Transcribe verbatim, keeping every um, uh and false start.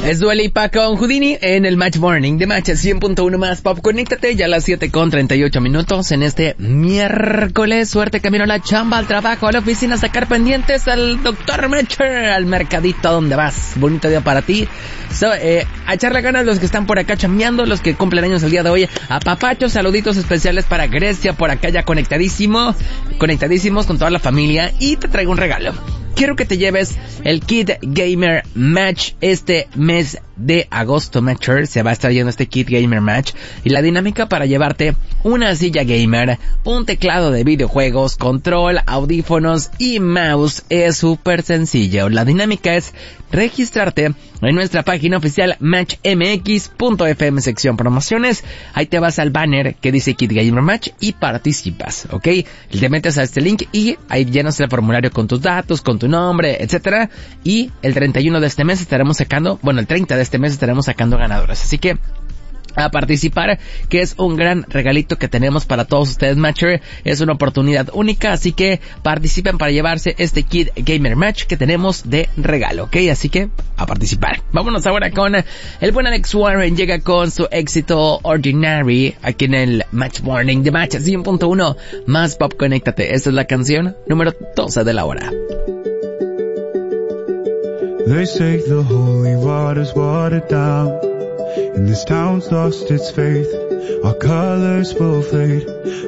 Es Dua Lipa con Houdini en el Match Morning de Match cien punto uno más Pop. Conéctate ya a las siete con treinta y ocho minutos en este miércoles. Suerte camino a la chamba, al trabajo, a la oficina, a sacar pendientes, al doctor Matcher, al mercadito, donde vas. Bonito día para ti. So, eh, a echarle ganas los que están por acá chambeando, los que cumplen años el día de hoy. A papachos, saluditos especiales para Grecia, por acá ya conectadísimo, conectadísimos con toda la familia. Y te traigo un regalo. Quiero que te lleves el Kit Gamer Match este mes de agosto. Matcher se va a estar yendo este Kit Gamer Match. Y la dinámica para llevarte una silla gamer, un teclado de videojuegos, control, audífonos y mouse es súper sencillo. La dinámica es registrarte en nuestra página oficial match m x punto f m sección promociones. Ahí te vas al banner que dice Kit Gamer Match y participas, ¿ok? Te metes a este link y ahí llenas el formulario con tus datos, con tu nombre, etcétera. Y el treinta y uno de este mes estaremos sacando, bueno, el treinta de este mes estaremos sacando ganadores. Así que a participar, que es un gran regalito que tenemos para todos ustedes, Matcher. Es una oportunidad única, así que participen para llevarse este Kit Gamer Match que tenemos de regalo, ¿ok? Así que a participar. Vámonos ahora con el buen Alex Warren. Llega con su éxito Ordinary aquí en el Match Morning de Match cien punto uno más Pop. Conéctate. Esta es la canción número doce de la hora. They say the holy water's watered down, and this town's lost its faith. Our colors will fade.